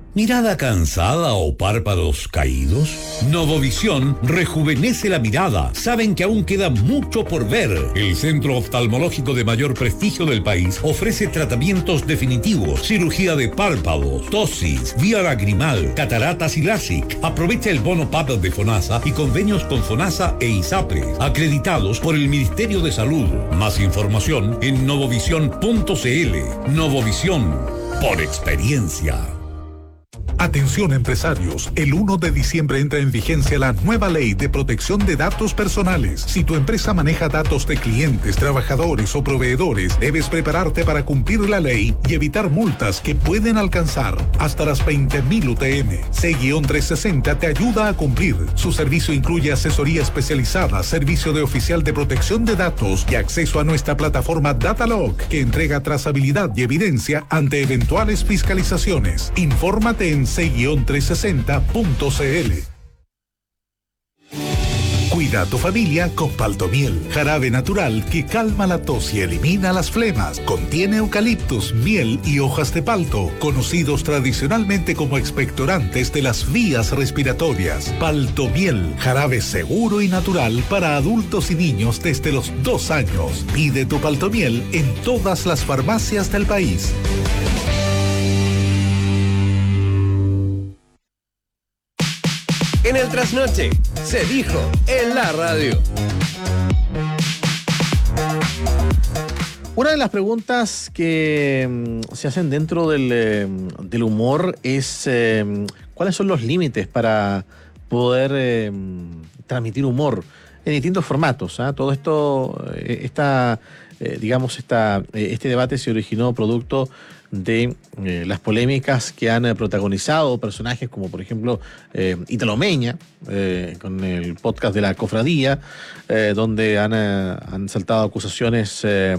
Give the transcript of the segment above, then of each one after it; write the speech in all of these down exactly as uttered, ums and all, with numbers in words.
¿Mirada cansada o párpados caídos? Novovisión rejuvenece la mirada. Saben que aún queda mucho por ver. El centro oftalmológico de mayor prestigio del país ofrece tratamientos definitivos, cirugía de párpados, tosis, vía lagrimal, cataratas y LASIK. Aprovecha el bono P A P de FONASA y convenios con FONASA e ISAPRE, acreditados por el Ministerio de Salud. Más información en novovisión punto cl. Novovisión, por experiencia. Atención empresarios, el uno de diciembre entra en vigencia la nueva ley de protección de datos personales. Si tu empresa maneja datos de clientes, trabajadores o proveedores, debes prepararte para cumplir la ley y evitar multas que pueden alcanzar hasta las veinte mil U T M. C trescientos sesenta te ayuda a cumplir. Su servicio incluye asesoría especializada, servicio de oficial de protección de datos y acceso a nuestra plataforma Datalog, que entrega trazabilidad y evidencia ante eventuales fiscalizaciones. Infórmate en c trescientos sesenta punto cl. Cuida a tu familia con Paltomiel, jarabe natural que calma la tos y elimina las flemas. Contiene eucaliptus, miel y hojas de palto, conocidos tradicionalmente como expectorantes de las vías respiratorias. Paltomiel, jarabe seguro y natural para adultos y niños desde los dos años. Pide tu Paltomiel en todas las farmacias del país. En el trasnoche, se dijo en la radio. Una de las preguntas que mm, se hacen dentro del, eh, del humor es eh, ¿cuáles son los límites para poder eh, transmitir humor en distintos formatos? ¿eh? Todo esto, eh, esta, eh, digamos, esta, eh, este debate se originó producto de eh, las polémicas que han eh, protagonizado personajes como por ejemplo eh, Italo Meña eh, con el podcast de La Cofradía, eh, donde han, eh, han saltado acusaciones eh,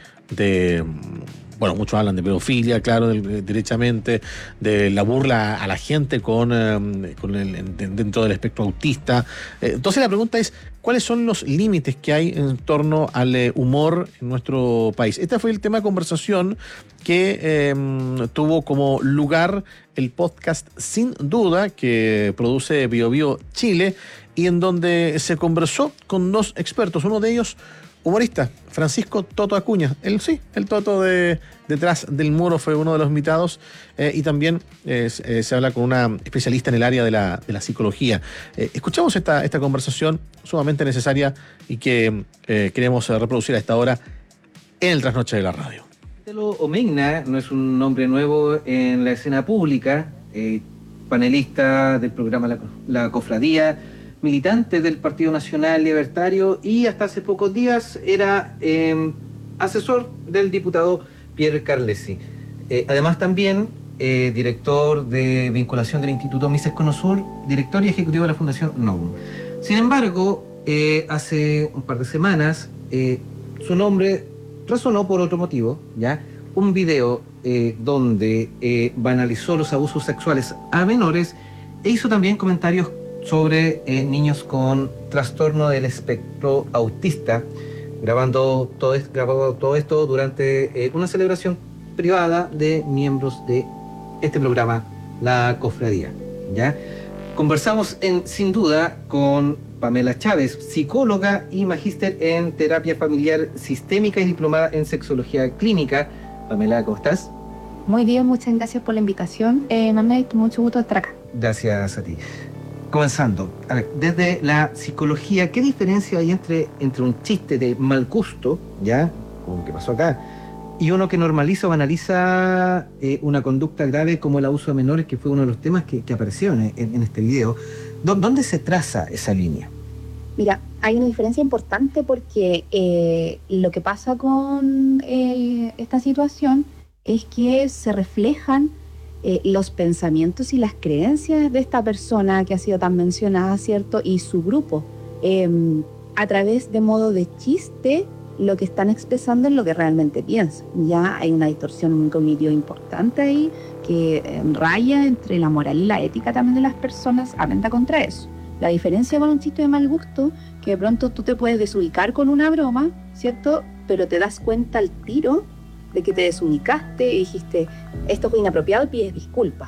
de, bueno, muchos hablan de pedofilia, claro, de, derechamente, de la burla a la gente con, eh, con el, dentro del espectro autista. Eh, entonces la pregunta es, ¿cuáles son los límites que hay en torno al eh, humor en nuestro país? Este fue el tema de conversación que eh, tuvo como lugar el podcast Sin Duda, que produce Bio Bio Chile, y en donde se conversó con dos expertos, uno de ellos humorista, Francisco Toto Acuña. Él sí, el Toto de Detrás del Muro fue uno de los invitados, eh, y también eh, eh, se habla con una especialista en el área de la, de la psicología. Eh, escuchamos esta, esta conversación sumamente necesaria y que eh, queremos reproducir a esta hora en el Trasnoche de la Radio. Italo Omegna no es un nombre nuevo en la escena pública, eh, panelista del programa La, la Cofradía, militante del Partido Nacional Libertario y hasta hace pocos días era eh, asesor del diputado Pierre Carlesi. Eh, además también eh, director de vinculación del Instituto Mises Conosur, director y ejecutivo de la Fundación Novum. Sin embargo, eh, hace un par de semanas eh, su nombre resonó por otro motivo, ¿ya? Un video eh, donde eh, banalizó los abusos sexuales a menores e hizo también comentarios sobre eh, niños con trastorno del espectro autista, grabando todo, es, grabando todo esto durante eh, una celebración privada de miembros de este programa, La Cofradía, ¿ya? Conversamos en Sin Duda con Pamela Chávez, psicóloga y magíster en terapia familiar sistémica y diplomada en sexología clínica. Pamela, ¿cómo estás? Muy bien, muchas gracias por la invitación. Eh, me ha hecho mucho gusto estar acá. Gracias a ti. Comenzando, a ver, desde la psicología, ¿qué diferencia hay entre, entre un chiste de mal gusto, ya, como que pasó acá, y uno que normaliza o banaliza eh, una conducta grave como el abuso de menores, que fue uno de los temas que, que apareció en, en, en este video? ¿Dónde se traza esa línea? Mira, hay una diferencia importante porque eh, lo que pasa con eh, esta situación es que se reflejan eh, los pensamientos y las creencias de esta persona que ha sido tan mencionada, ¿cierto? Y su grupo, eh, a través de modo de chiste, lo que están expresando es lo que realmente piensan. Ya hay una distorsión cognitiva importante ahí que eh, raya entre la moral y la ética también de las personas, atenta contra eso. La diferencia con un chiste de mal gusto, que de pronto tú te puedes desubicar con una broma, ¿cierto? Pero te das cuenta al tiro de que te desubicaste y dijiste, esto fue inapropiado y pides disculpas.